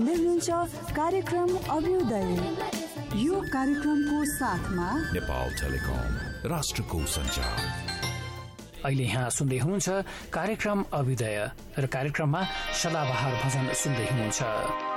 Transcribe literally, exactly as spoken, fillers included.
कार्यक्रम अभ्युदय। यो कार्यक्रमको साथमा नेपाल टेलिकम, राष्ट्रको सञ्चार। अहिले यहाँ सुन्दै हुनुहुन्छ कार्यक्रम अभ्युदय र कार्यक्रममा सदाबहार भजन सुन्दै हुनुहुन्छ।